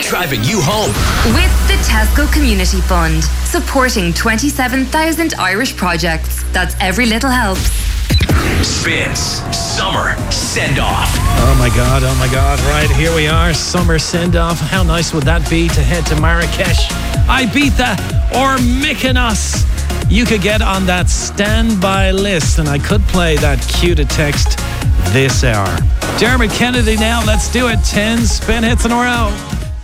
driving you home. With the Tesco Community Fund, supporting 27,000 Irish projects. That's every little helps. Spins Summer Send-Off. Oh my God. Right, here we are. Summer Send-Off. How nice would that be to head to Marrakesh, Ibiza or Mykonos? You could get on that standby list, and I could play that cue to text this hour. Dermot Kennedy now. Let's do it. 10 spin hits in a row.